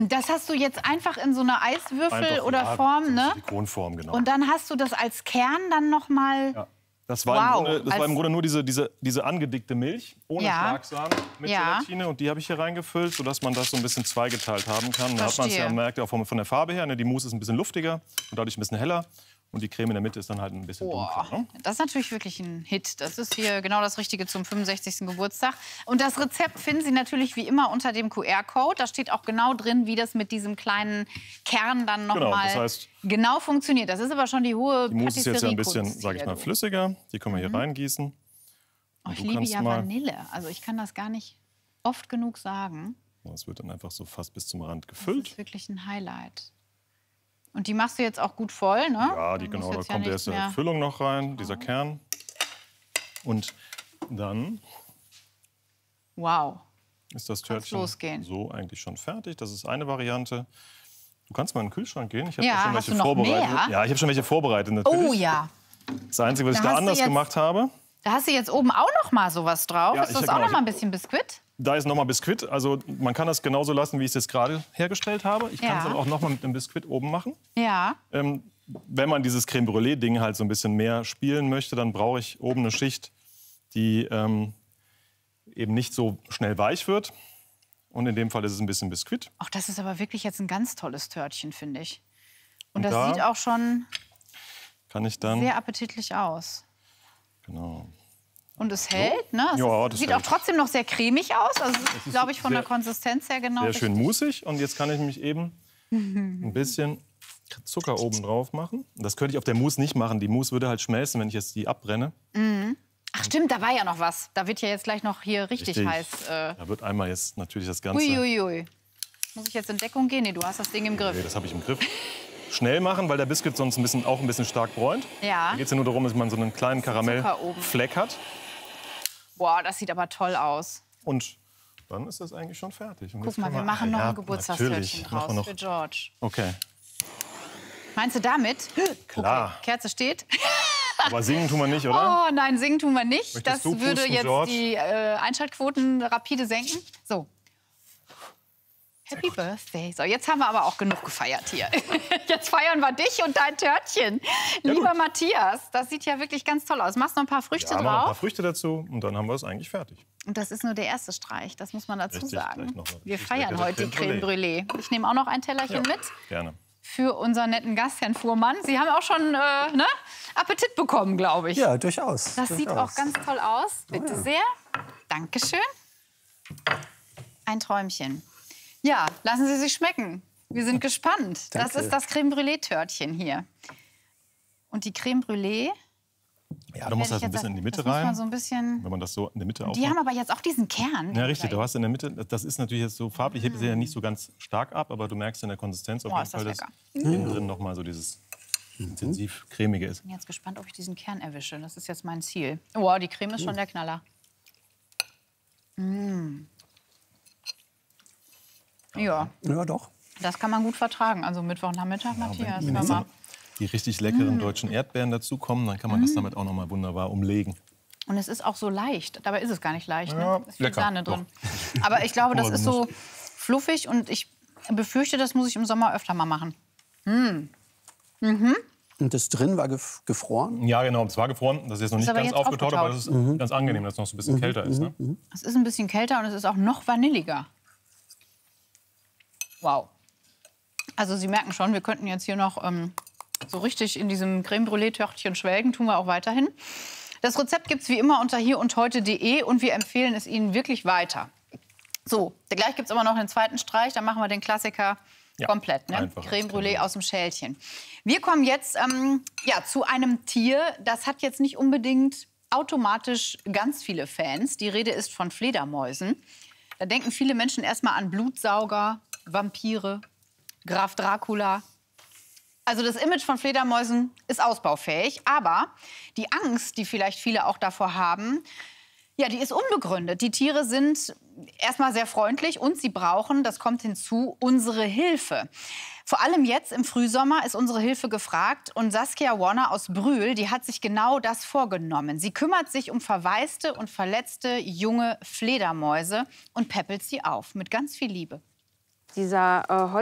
Das hast du jetzt einfach in so einer Eiswürfel- Einfach, oder ja, Form, so ne? Silikonform, genau. Und dann hast du das als Kern dann noch mal. Ja. Das war, Wow. im Grunde nur diese angedickte Milch ohne Schlagsamen mit Gelatine. Und die habe ich hier reingefüllt, sodass man das so ein bisschen zweigeteilt haben kann. Da hat man es ja, merkt ihr auch von der Farbe her. Ne? Die Mousse ist ein bisschen luftiger und dadurch ein bisschen heller. Und die Creme in der Mitte ist dann halt ein bisschen dunkler. Ne? Das ist natürlich wirklich ein Hit. Das ist hier genau das Richtige zum 65. Geburtstag. Und das Rezept finden Sie natürlich wie immer unter dem QR-Code. Da steht auch genau drin, wie das mit diesem kleinen Kern dann noch mal das heißt, genau funktioniert. Das ist aber schon die hohe Die Mousse ist jetzt ja ein bisschen, Patisserie-Kunst sage ich mal, hier. flüssiger. Die können wir hier reingießen. Oh, ich liebe ja Vanille. Also ich kann das gar nicht oft genug sagen. Das wird dann einfach so fast bis zum Rand Das gefüllt. ist wirklich ein Highlight. Und die machst du jetzt auch gut voll, ne? Ja, da kommt erst die Füllung noch rein, dieser Kern. Und dann ist das Törtchen so eigentlich schon fertig. Das ist eine Variante. Du kannst mal in den Kühlschrank gehen. Ich habe schon welche vorbereitet. Mehr? Ja, ich habe schon welche vorbereitet natürlich. Oh ja. Das Einzige, was ich da anders gemacht habe. Da hast du jetzt oben auch noch mal sowas drauf. Ja, ist das auch noch mal ein bisschen Biskuit? Da ist noch mal Biskuit. Also man kann das genauso lassen, wie ich es jetzt gerade hergestellt habe. Ich kann es aber auch noch mal mit einem Biskuit oben machen. Ja. Wenn man dieses Crème Brûlée-Ding halt so ein bisschen mehr spielen möchte, dann brauche ich oben eine Schicht, die eben nicht so schnell weich wird. Und in dem Fall ist es ein bisschen Biskuit. Ach, das ist aber wirklich jetzt ein ganz tolles Törtchen, finde ich. Und das sieht auch schon sehr appetitlich aus. Genau. Und es hält, ne? Es sieht auch trotzdem noch sehr cremig aus. Also es ist, glaube ich, von der Konsistenz her genau sehr schön moussig. Und jetzt kann ich mich eben ein bisschen Zucker oben drauf machen. Das könnte ich auf der Mousse nicht machen. Die Mousse würde halt schmelzen, wenn ich jetzt die abbrenne. Ach stimmt, da war ja noch was. Da wird ja jetzt gleich noch hier richtig heiß. Da wird einmal jetzt natürlich das Ganze... Uiuiui. Muss ich jetzt in Deckung gehen? Nee, du hast das Ding im Griff. Nee, das habe ich im Griff. Schnell machen, weil der Biskuit sonst auch ein bisschen stark bräunt. Ja. Da geht es ja nur darum, dass man so einen kleinen Karamellfleck hat. Boah, das sieht aber toll aus. Und dann ist das eigentlich schon fertig. Und guck mal, wir machen noch ein Geburtstagstörtchen draus für George. Okay. Meinst du damit? Klar. Okay, Kerze steht. Aber singen tun wir nicht, oder? Oh nein, singen tun wir nicht. Möchtest das würde jetzt George? die Einschaltquoten rapide senken. So. Happy Birthday. So, jetzt haben wir aber auch genug gefeiert hier. Jetzt feiern wir dich und dein Törtchen. Ja, lieber Matthias, das sieht ja wirklich ganz toll aus. Machst noch ein paar Früchte drauf? Noch ein paar Früchte dazu und dann haben wir es eigentlich fertig. Und das ist nur der erste Streich, das muss man dazu sagen. Wir feiern heute die Crème Brûlée. Ich nehme auch noch ein Tellerchen mit. Gerne. Für unseren netten Gast, Herrn Fuhrmann. Sie haben auch schon Appetit bekommen, glaube ich. Ja, durchaus. Das sieht auch ganz toll aus. Bitte sehr. Dankeschön. Ein Träumchen. Ja, lassen Sie sich schmecken. Wir sind gespannt. Danke. Das ist das Crème Brûlée-Törtchen hier. Und die Crème Brûlée... Ja, da muss das ein bisschen in die Mitte rein. Man so ein bisschen... Wenn man das so in der Mitte aufmacht. Die haben aber jetzt auch diesen Kern. Ja, richtig. Du hast in der Mitte, das ist natürlich jetzt so farblich, hebt sie ja nicht so ganz stark ab, aber du merkst in der Konsistenz auf jeden Fall, dass innen drin noch mal so dieses intensiv cremige ist. Ich bin jetzt gespannt, ob ich diesen Kern erwische. Das ist jetzt mein Ziel. Oh, die Creme ist schon der Knaller. Ja. Ja, doch. Das kann man gut vertragen. Also Mittwochnachmittag, Matthias. Wenn die richtig leckeren deutschen Erdbeeren dazukommen, dann kann man das damit auch noch mal wunderbar umlegen. Und es ist auch so leicht. Dabei ist es gar nicht leicht. Ja, Ne? Es ist viel lecker, Sahne drin. Aber ich glaube, das ist so fluffig und ich befürchte, das muss ich im Sommer öfter mal machen. Und das drin war gefroren? Ja, genau. Es war gefroren. Das ist jetzt noch nicht ganz aufgetaut, aber das ist ganz angenehm, dass es noch so ein bisschen kälter ist. Ne? Es ist ein bisschen kälter und es ist auch noch vanilliger. Wow. Also Sie merken schon, wir könnten jetzt hier noch so richtig in diesem Crème Brûlée-Törtchen schwelgen. Tun wir auch weiterhin. Das Rezept gibt es wie immer unter hierundheute.de und wir empfehlen es Ihnen wirklich weiter. So, gleich gibt es aber noch einen zweiten Streich. Dann machen wir den Klassiker komplett. Ne? Crème Brûlée aus dem Schälchen. Wir kommen jetzt zu einem Tier, das hat jetzt nicht unbedingt automatisch ganz viele Fans. Die Rede ist von Fledermäusen. Da denken viele Menschen erstmal an Blutsauger, Vampire, Graf Dracula. Also das Image von Fledermäusen ist ausbaufähig. Aber die Angst, die vielleicht viele auch davor haben, ja, die ist unbegründet. Die Tiere sind erstmal sehr freundlich und sie brauchen, das kommt hinzu, unsere Hilfe. Vor allem jetzt im Frühsommer ist unsere Hilfe gefragt. Und Saskia Warner aus Brühl, die hat sich genau das vorgenommen. Sie kümmert sich um verwaiste und verletzte junge Fledermäuse und päppelt sie auf mit ganz viel Liebe. dieser